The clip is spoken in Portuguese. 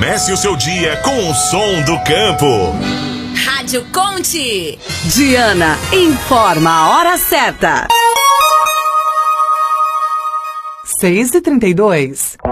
Comece o seu dia com o som do campo. Rádio Conte. Diana informa a hora certa. 6h32.